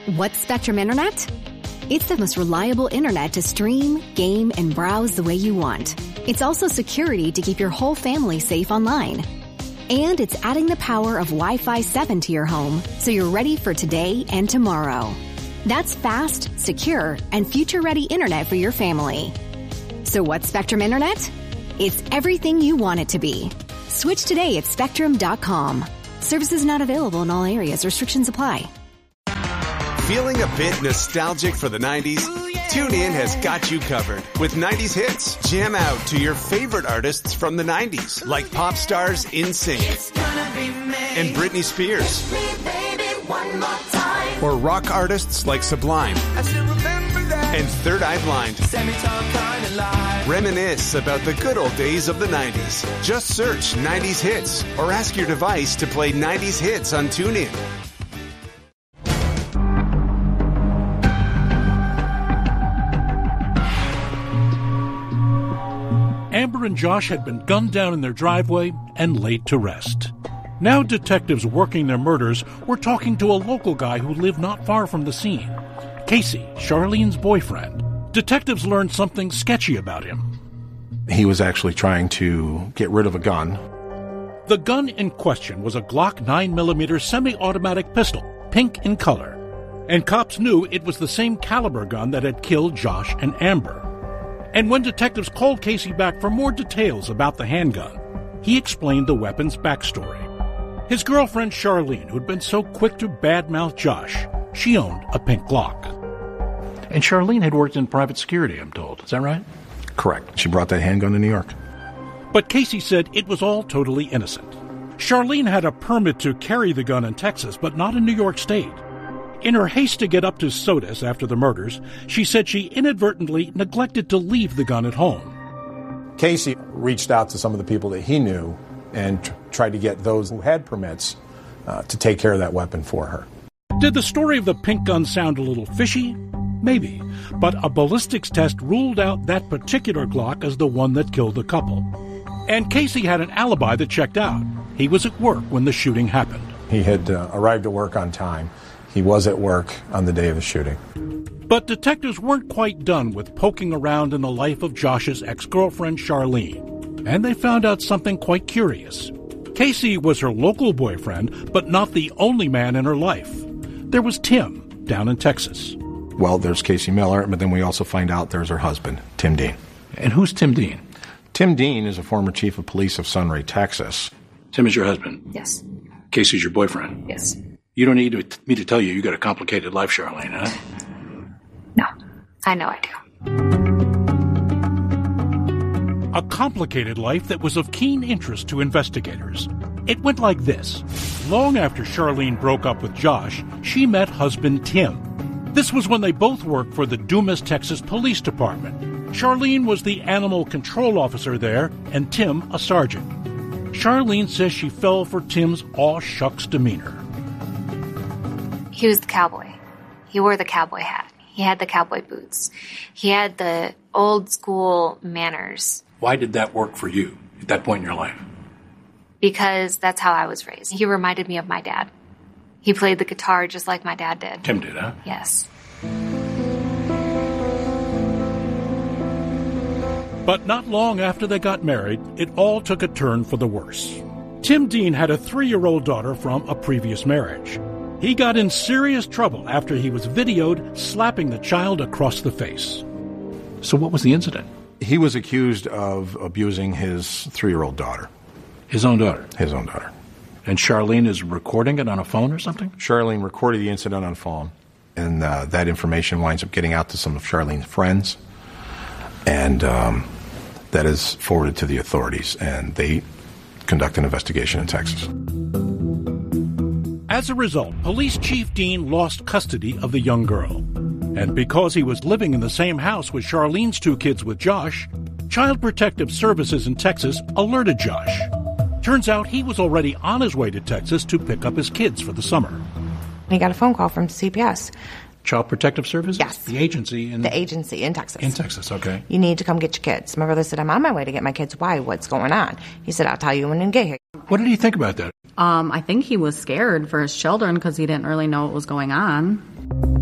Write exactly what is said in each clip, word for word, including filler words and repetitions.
What's Spectrum Internet? It's the most reliable internet to stream, game, and browse the way you want. It's also security to keep your whole family safe online. And it's adding the power of Wi-Fi seven to your home so you're ready for today and tomorrow. That's fast, secure, and future-ready internet for your family. So what's Spectrum Internet? It's everything you want it to be. Switch today at spectrum dot com. Services not available in all areas. Restrictions apply. Feeling a bit nostalgic for the nineties? TuneIn has got you covered with nineties hits. Jam out to your favorite artists from the nineties, like pop stars NSYNC and Britney Spears. Or rock artists like Sublime and Third Eye Blind. Reminisce about the good old days of the nineties. Just search nineties hits or ask your device to play nineties hits on TuneIn. Amber and Josh had been gunned down in their driveway and laid to rest. Now detectives working their murders were talking to a local guy who lived not far from the scene. Casey, Charlene's boyfriend. Detectives learned something sketchy about him. He was actually trying to get rid of a gun. The gun in question was a Glock nine millimeter semi-automatic pistol, pink in color. And cops knew it was the same caliber gun that had killed Josh and Amber. And when detectives called Casey back for more details about the handgun, he explained the weapon's backstory. His girlfriend Charlene, who'd been so quick to badmouth Josh, she owned a pink Glock. And Charlene had worked in private security, I'm told. Is that right? Correct. She brought that handgun to New York. But Casey said it was all totally innocent. Charlene had a permit to carry the gun in Texas, but not in New York State. In her haste to get up to SOTUS after the murders, she said she inadvertently neglected to leave the gun at home. Casey reached out to some of the people that he knew and t- tried to get those who had permits uh, to take care of that weapon for her. Did the story of the pink gun sound a little fishy? Maybe, but a ballistics test ruled out that particular Glock as the one that killed the couple. And Casey had an alibi that checked out. He was at work when the shooting happened. He had uh, arrived at work on time. He was at work on the day of the shooting. But detectives weren't quite done with poking around in the life of Josh's ex-girlfriend, Charlene. And they found out something quite curious. Casey was her local boyfriend, but not the only man in her life. There was Tim, down in Texas. Well, there's Casey Miller, but then we also find out there's her husband, Tim Dean. And who's Tim Dean? Tim Dean is a former chief of police of Sunray, Texas. Tim is your husband? Yes. Casey's your boyfriend? Yes. You don't need to, me to tell you you got a complicated life, Charlene, huh? No, I know I do. A complicated life that was of keen interest to investigators. It went like this. Long after Charlene broke up with Josh, she met husband Tim. This was when they both worked for the Dumas, Texas Police Department. Charlene was the animal control officer there, and Tim a sergeant. Charlene says she fell for Tim's aw-shucks demeanor. He was the cowboy. He wore the cowboy hat. He had the cowboy boots. He had the old school manners. Why did that work for you at that point in your life? Because that's how I was raised. He reminded me of my dad. He played the guitar just like my dad did. Tim did, huh? Yes. But not long after they got married, it all took a turn for the worse. Tim Dean had a three-year-old daughter from a previous marriage. He got in serious trouble after he was videoed slapping the child across the face. So what was the incident? He was accused of abusing his three-year-old daughter. His own daughter? His own daughter. And Charlene is recording it on a phone or something? Charlene recorded the incident on phone, and uh, that information winds up getting out to some of Charlene's friends, and um, that is forwarded to the authorities, and they conduct an investigation in Texas. As a result, Police Chief Dean lost custody of the young girl. And because he was living in the same house with Charlene's two kids with Josh, Child Protective Services in Texas alerted Josh. Turns out he was already on his way to Texas to pick up his kids for the summer. He got a phone call from C P S. Child Protective Services? Yes. The agency in... The agency in Texas. In Texas, okay. You need to come get your kids. My brother said, I'm on my way to get my kids. Why? What's going on? He said, I'll tell you when you get here. What did he think about that? Um, I think he was scared for his children because he didn't really know what was going on.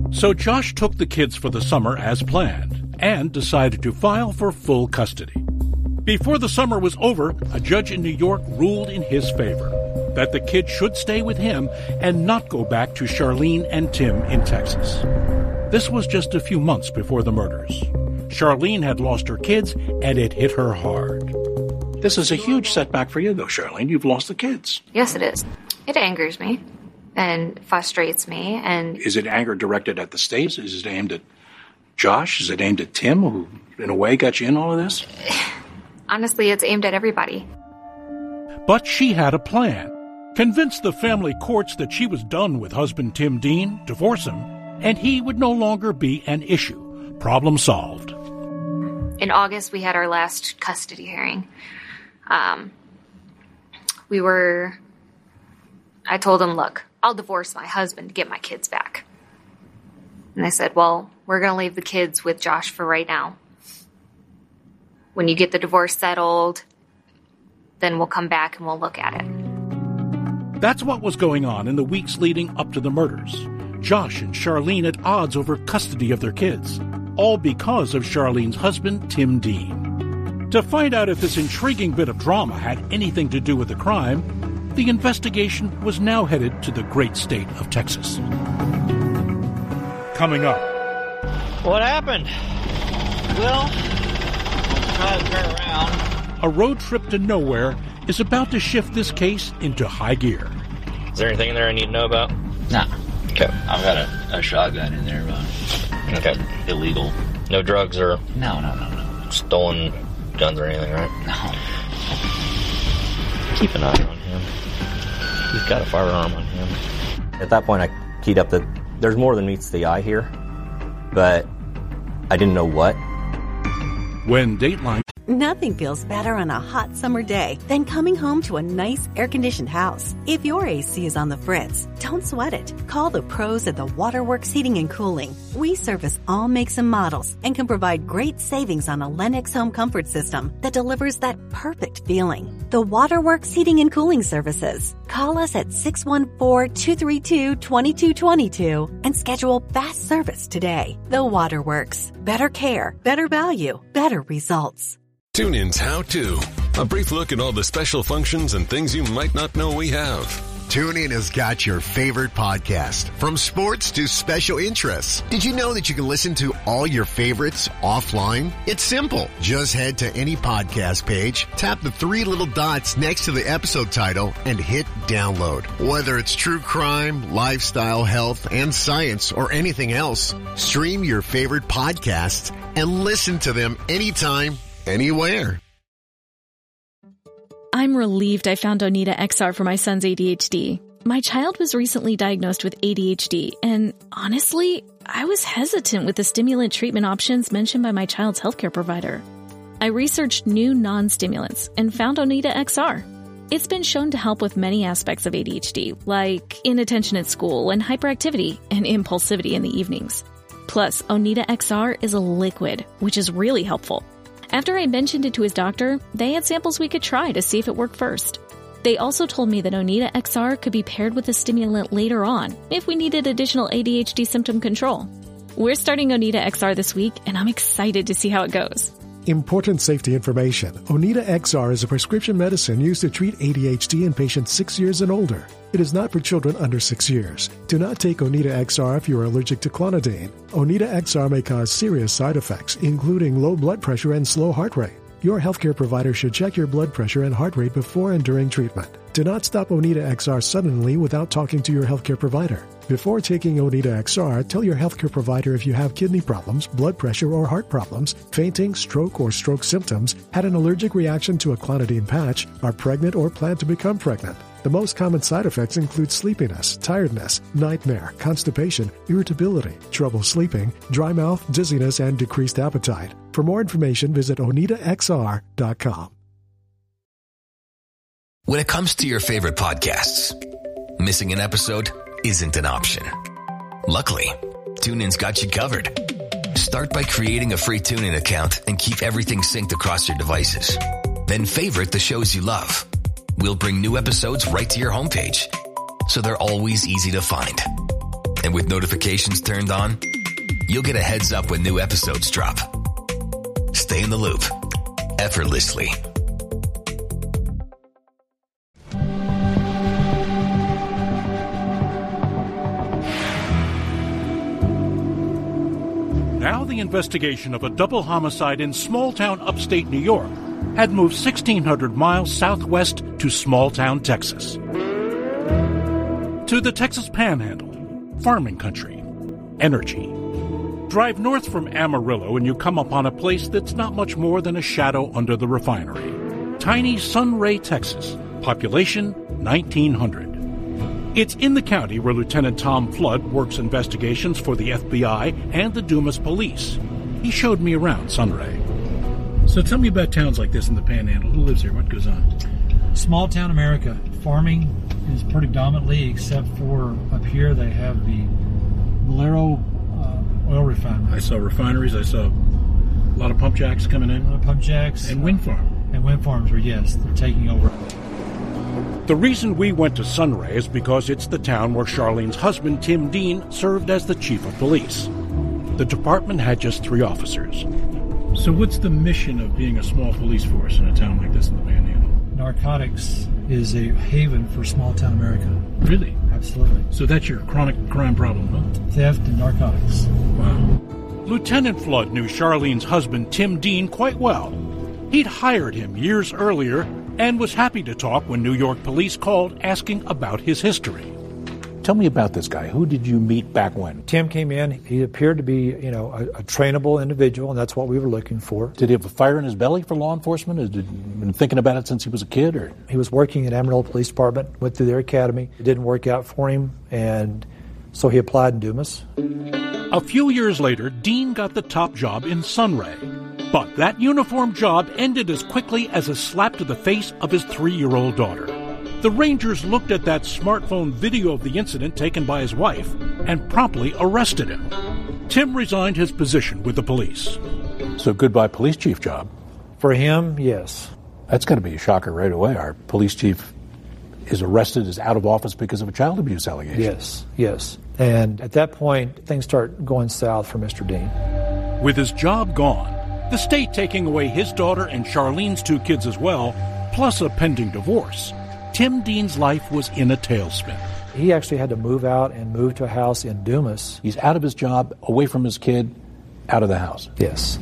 So Josh took the kids for the summer as planned and decided to file for full custody. Before the summer was over, a judge in New York ruled in his favor that the kids should stay with him and not go back to Charlene and Tim in Texas. This was just a few months before the murders. Charlene had lost her kids, and it hit her hard. This is a huge setback for you, though, Charlene. You've lost the kids. Yes, it is. It angers me and frustrates me. And is it anger directed at the state? Is it aimed at Josh? Is it aimed at Tim, who, in a way, got you in all of this? Honestly, it's aimed at everybody. But she had a plan. Convinced the family courts that she was done with husband Tim Dean, divorce him, and he would no longer be an issue. Problem solved. In August, we had our last custody hearing. Um, we were... I told him, look, I'll divorce my husband to get my kids back. And I said, well, we're going to leave the kids with Josh for right now. When you get the divorce settled, then we'll come back and we'll look at it. That's what was going on in the weeks leading up to the murders. Josh and Charlene at odds over custody of their kids, all because of Charlene's husband, Tim Dean. To find out if this intriguing bit of drama had anything to do with the crime, the investigation was now headed to the great state of Texas. Coming up. What happened? Well, try to turn around. A road trip to nowhere is about to shift this case into high gear. Is there anything in there I need to know about? Nah. Okay. I've got a, a shotgun in there, but okay. Illegal. No drugs or no, no, no, no. Stolen guns or anything, right? No. Keep an eye on him. He's got a firearm on him. At that point, I keyed up that there's more than meets the eye here, but I didn't know what. When Dateline... Nothing feels better on a hot summer day than coming home to a nice air-conditioned house. If your A C is on the fritz, don't sweat it. Call the pros at the Waterworks Heating and Cooling. We service all makes and models and can provide great savings on a Lennox home comfort system that delivers that perfect feeling. The Waterworks Heating and Cooling Services. Call us at six one four, two three two, two two two two and schedule fast service today. The Waterworks. Better care, better value, better results. TuneIn's How To. A brief look at all the special functions and things you might not know we have. TuneIn has got your favorite podcast, from sports to special interests. Did you know that you can listen to all your favorites offline? It's simple. Just head to any podcast page, tap the three little dots next to the episode title, and hit download. Whether it's true crime, lifestyle, health, and science, or anything else, stream your favorite podcasts and listen to them anytime, anywhere. I'm relieved I found Oneida X R for my son's A D H D. My child was recently diagnosed with A D H D, and honestly, I was hesitant with the stimulant treatment options mentioned by my child's healthcare provider. I researched new non-stimulants and found Oneida X R. It's been shown to help with many aspects of A D H D, like inattention at school and hyperactivity and impulsivity in the evenings. Plus, Oneida X R is a liquid, which is really helpful. After I mentioned it to his doctor, they had samples we could try to see if it worked first. They also told me that Oneida X R could be paired with a stimulant later on if we needed additional A D H D symptom control. We're starting Oneida X R this week, and I'm excited to see how it goes. Important safety information. Oneida X R is a prescription medicine used to treat A D H D in patients six years and older. It is not for children under six years. Do not take Oneida X R if you are allergic to clonidine. Oneida X R may cause serious side effects, including low blood pressure and slow heart rate. Your healthcare provider should check your blood pressure and heart rate before and during treatment. Do not stop Oneida X R suddenly without talking to your healthcare provider. Before taking Oneida X R, tell your healthcare provider if you have kidney problems, blood pressure or heart problems, fainting, stroke or stroke symptoms, had an allergic reaction to a clonidine patch, are pregnant or plan to become pregnant. The most common side effects include sleepiness, tiredness, nightmare, constipation, irritability, trouble sleeping, dry mouth, dizziness, and decreased appetite. For more information, visit Oneida X R dot com. When it comes to your favorite podcasts, missing an episode isn't an option. Luckily, TuneIn's got you covered. Start by creating a free TuneIn account and keep everything synced across your devices. Then favorite the shows you love. We'll bring new episodes right to your homepage, so they're always easy to find. And with notifications turned on, you'll get a heads up when new episodes drop. Stay in the loop, effortlessly. Now the investigation of a double homicide in small-town upstate New York had moved sixteen hundred miles southwest to small-town Texas. To the Texas Panhandle, farming country, energy. Drive north from Amarillo and you come upon a place that's not much more than a shadow under the refinery. Tiny Sunray, Texas. Population nineteen hundred. It's in the county where Lieutenant Tom Flood works investigations for the F B I and the Dumas police. He showed me around Sunray. So tell me about towns like this in the Panhandle. Who lives here? What goes on? Small town America. Farming is predominantly, except for up here they have the Valero uh, oil refinery. I saw refineries. I saw a lot of pump jacks coming in. A lot of pump jacks. And wind farm. And wind farms are, yes, they're taking over. The reason we went to Sunray is because it's the town where Charlene's husband, Tim Dean, served as the chief of police. The department had just three officers. So what's the mission of being a small police force in a town like this in the Panhandle? Narcotics is a haven for small town America. Really? Absolutely. So that's your chronic crime problem, huh? Theft and narcotics. Wow. Lieutenant Flood knew Charlene's husband, Tim Dean, quite well. He'd hired him years earlier and was happy to talk when New York police called asking about his history. Tell me about this guy. Who did you meet back when? Tim came in. He appeared to be, you know, a, a trainable individual, and that's what we were looking for. Did he have a fire in his belly for law enforcement? Has he been thinking about it since he was a kid? Or he was working at Amarillo Police Department, went through their academy. It didn't work out for him, and so he applied in Dumas. A few years later, Dean got the top job in Sunray. But that uniform job ended as quickly as a slap to the face of his three-year-old daughter. The Rangers looked at that smartphone video of the incident taken by his wife and promptly arrested him. Tim resigned his position with the police. So goodbye police chief job. For him, yes. That's got to be a shocker right away. Our police chief is arrested, is out of office because of a child abuse allegation. Yes, yes. And at that point, things start going south for Mister Dean. With his job gone, the state taking away his daughter and Charlene's two kids as well, plus a pending divorce, Tim Dean's life was in a tailspin. He actually had to move out and move to a house in Dumas. He's out of his job, away from his kid, out of the house. Yes.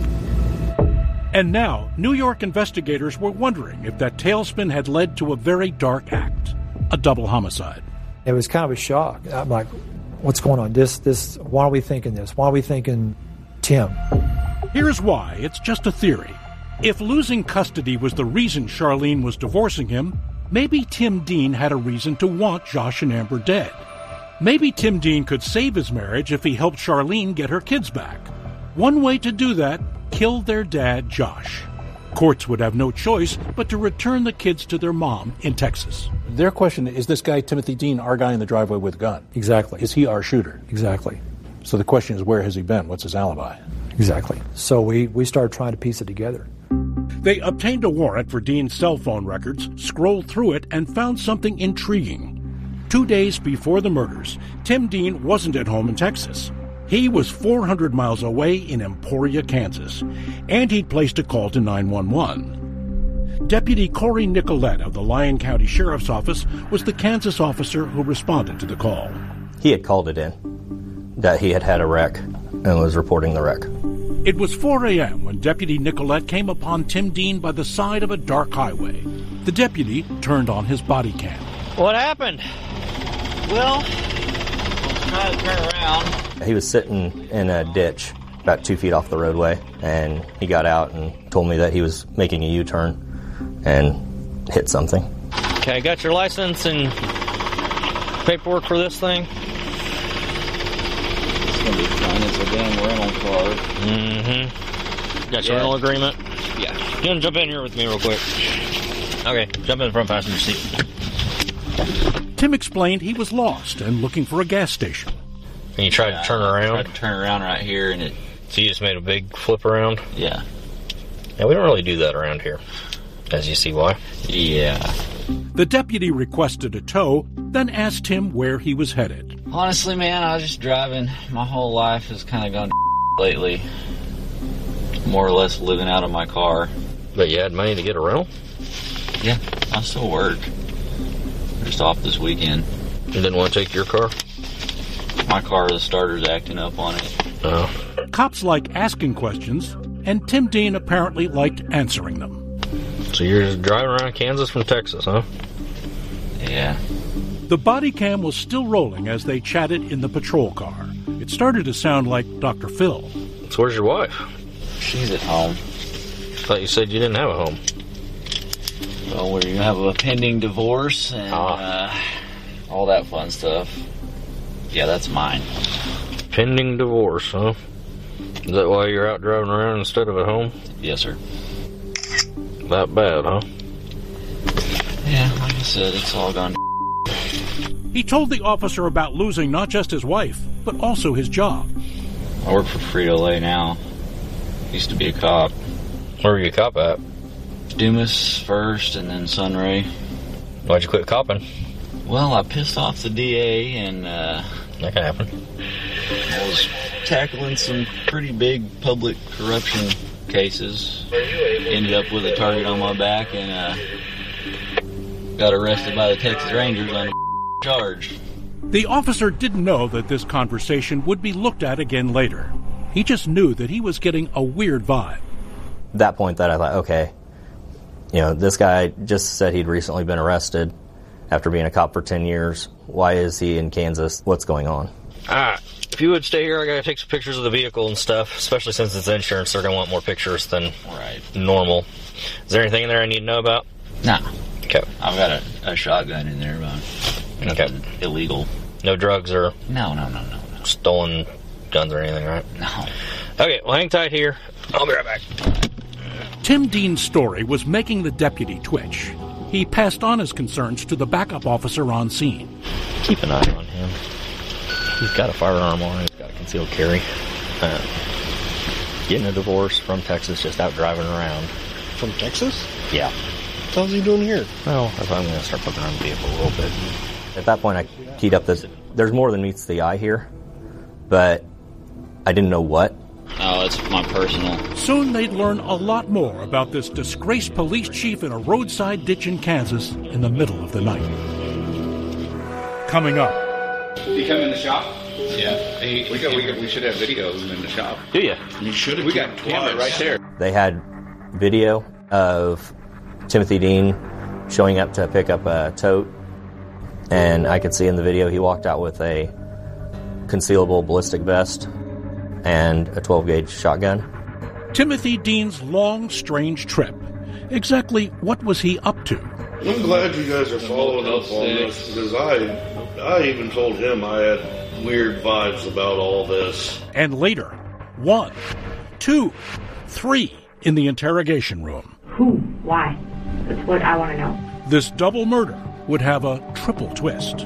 And now, New York investigators were wondering if that tailspin had led to a very dark act, a double homicide. It was kind of a shock. I'm like, what's going on? This, this. Why are we thinking this? Why are we thinking Tim? Here's why. It's just a theory. If losing custody was the reason Charlene was divorcing him, maybe Tim Dean had a reason to want Josh and Amber dead. Maybe Tim Dean could save his marriage if he helped Charlene get her kids back. One way to do that, kill their dad, Josh. Courts would have no choice but to return the kids to their mom in Texas. Their question is, this guy, Timothy Dean, our guy in the driveway with a gun? Exactly. Is he our shooter? Exactly. So the question is, where has he been? What's his alibi? Exactly. So we, we started trying to piece it together. They obtained a warrant for Dean's cell phone records, scrolled through it, and found something intriguing. Two days before the murders, Tim Dean wasn't at home in Texas. He was four hundred miles away in Emporia, Kansas, and he'd placed a call to nine one one. Deputy Corey Nicolette of the Lyon County Sheriff's Office was the Kansas officer who responded to the call. He had called it in, that he had had a wreck, and was reporting the wreck. It was four a.m. when Deputy Nicolette came upon Tim Dean by the side of a dark highway. The deputy turned on his body cam. What happened? Well, trying to turn around. He was sitting in a ditch about two feet off the roadway, and he got out and told me that he was making a U-turn and hit something. Okay, got your license and paperwork for this thing? It's going to be fun. It's a damn rental car. Mm-hmm. Got your Yeah. rental agreement? Yeah. You want to jump in here with me real quick? Okay, jump in the front passenger seat. Tim explained he was lost and looking for a gas station. And you tried Yeah, to turn around? I tried to turn around right here, and it... So you just made a big flip around? Yeah. Yeah, we don't really do that around here, as you see why. Yeah. The deputy requested a tow, then asked him where he was headed. Honestly, man, I was just driving. My whole life has kind of gone to lately. More or less living out of my car. But you had money to get a rental? Yeah, I still work. I'm just off this weekend. You didn't want to take your car? My car, the starter's acting up on it. Oh. Cops like asking questions, and Tim Dean apparently liked answering them. So you're just driving around Kansas from Texas, huh? Yeah. The body cam was still rolling as they chatted in the patrol car. It started to sound like Doctor Phil. So where's your wife? She's at home. Thought you said you didn't have a home. Well, we have a pending divorce and ah. uh, all that fun stuff. Yeah, that's mine. Pending divorce, huh? Is that why you're out driving around instead of at home? Yes, sir. That bad, huh? Yeah, like I said, it's all gone. He told the officer about losing not just his wife, but also his job. I work for Frito-Lay now. Used to be a cop. Where were you a cop at? Dumas first and then Sunray. Why'd you quit copping? Well, I pissed off the D A and, uh... that can happen. I was tackling some pretty big public corruption cases. Ended up with a target on my back and, uh... got arrested by the Texas Rangers on a charge. The officer didn't know that this conversation would be looked at again later. He just knew that he was getting a weird vibe. At that point, that I thought, okay, you know, this guy just said he'd recently been arrested after being a cop for ten years. Why is he in Kansas? What's going on? Ah, if you would stay here, I gotta take some pictures of the vehicle and stuff, especially since it's insurance. They're gonna want more pictures than right. normal. Is there anything in there I need to know about? Nah. Okay. I've got a, a shotgun in there, but nothing okay. illegal. No drugs or no, no, no, no, no. stolen guns or anything, right? No. Okay, well, hang tight here. I'll be right back. Tim Dean's story was making the deputy twitch. He passed on his concerns to the backup officer on scene. Keep an eye on him. He's got a firearm on him. He's got a concealed carry. Uh, getting a divorce from Texas, just out driving around. From Texas? Yeah. What the hell's he doing here? Well, I'm going to start poking around the vehicle a little bit. At that point, I keyed up this. There's more than meets the eye here, but I didn't know what. Oh, it's my personal. Soon they'd learn a lot more about this disgraced police chief in a roadside ditch in Kansas in the middle of the night. Coming up. Did he come in the shop? Yeah. He, we, got, we, got, we should have video of him in the shop. Do you? You should have. We got camera right there. They had video of Timothy Dean showing up to pick up a tote, and I could see in the video he walked out with a concealable ballistic vest and a twelve gauge shotgun. Timothy Dean's long, strange trip. Exactly what was he up to? I'm glad you guys are following up on this, because I, I even told him I had weird vibes about all this. And later, one, two, three in the interrogation room. Who? Why? That's what I want to know. This double murder would have a triple twist.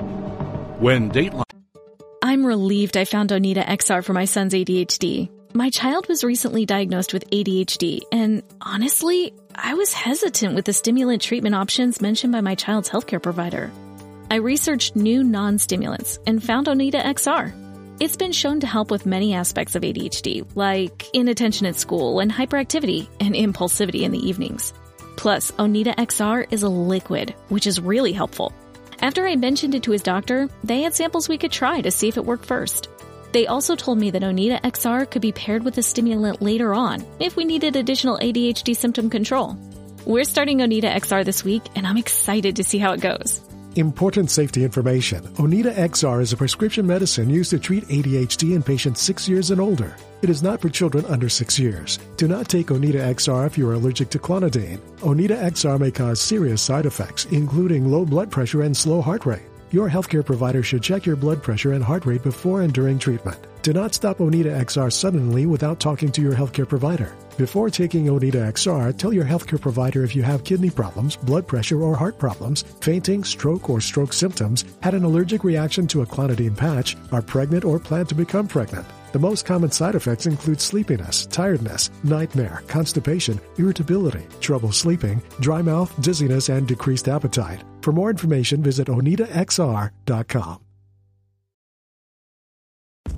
When Dateline... I'm relieved I found Oneida X R for my son's A D H D. My child was recently diagnosed with A D H D, and honestly, I was hesitant with the stimulant treatment options mentioned by my child's healthcare provider. I researched new non-stimulants and found Oneida X R. It's been shown to help with many aspects of A D H D, like inattention at school and hyperactivity and impulsivity in the evenings. Plus, Oneida X R is a liquid, which is really helpful. After I mentioned it to his doctor, they had samples we could try to see if it worked first. They also told me that Oneida X R could be paired with a stimulant later on if we needed additional A D H D symptom control. We're starting Oneida X R this week, and I'm excited to see how it goes. Important safety information. Oneida X R is a prescription medicine used to treat A D H D in patients six years and older. It is not for children under six years. Do not take Oneida X R if you are allergic to clonidine. Oneida X R may cause serious side effects, including low blood pressure and slow heart rate. Your healthcare provider should check your blood pressure and heart rate before and during treatment. Do not stop Oneida X R suddenly without talking to your healthcare provider. Before taking Oneida X R, tell your healthcare provider if you have kidney problems, blood pressure or heart problems, fainting, stroke or stroke symptoms, had an allergic reaction to a clonidine patch, are pregnant or plan to become pregnant. The most common side effects include sleepiness, tiredness, nightmare, constipation, irritability, trouble sleeping, dry mouth, dizziness, and decreased appetite. For more information, visit Oneida X R dot com.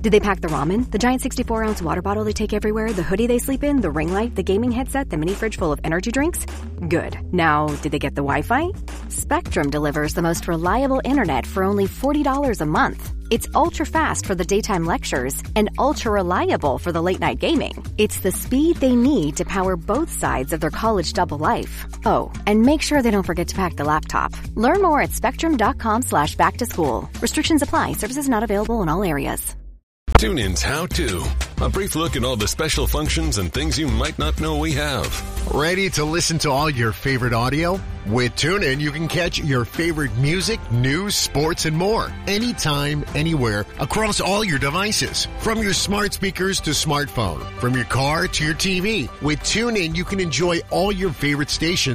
Did they pack the ramen, the giant sixty-four ounce water bottle they take everywhere, the hoodie they sleep in, the ring light, the gaming headset, the mini fridge full of energy drinks? Good. Now, did they get the Wi-Fi? Spectrum delivers the most reliable internet for only forty dollars a month. It's ultra-fast for the daytime lectures and ultra-reliable for the late-night gaming. It's the speed they need to power both sides of their college double life. Oh, and make sure they don't forget to pack the laptop. Learn more at spectrum.com slash back to school. Restrictions apply. Services not available in all areas. TuneIn's How To. A brief look at all the special functions and things you might not know we have. Ready to listen to all your favorite audio? With TuneIn, you can catch your favorite music, news, sports, and more. Anytime, anywhere, across all your devices. From your smart speakers to smartphone. From your car to your T V. With TuneIn, you can enjoy all your favorite stations